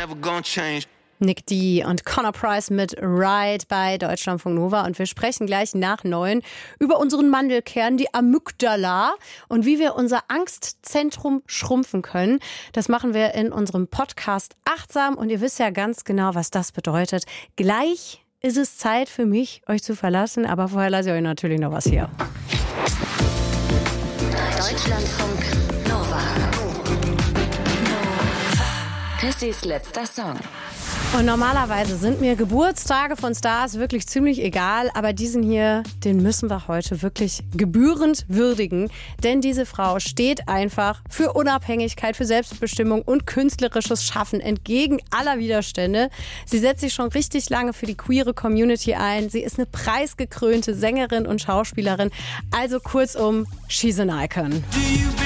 never gonna change. Nick D. und Connor Price mit Ride bei Deutschlandfunk Nova. Und wir sprechen gleich nach 9 über unseren Mandelkern, die Amygdala, und wie wir unser Angstzentrum schrumpfen können. Das machen wir in unserem Podcast Achtsam. Und ihr wisst ja ganz genau, was das bedeutet. Gleich ist es Zeit für mich, euch zu verlassen. Aber vorher lasse ich euch natürlich noch was hier. Deutschlandfunk Nova. Chrissys letzter Song. Und normalerweise sind mir Geburtstage von Stars wirklich ziemlich egal, aber diesen hier, den müssen wir heute wirklich gebührend würdigen. Denn diese Frau steht einfach für Unabhängigkeit, für Selbstbestimmung und künstlerisches Schaffen entgegen aller Widerstände. Sie setzt sich schon richtig lange für die queere Community ein. Sie ist eine preisgekrönte Sängerin und Schauspielerin. Also kurzum, she's an icon.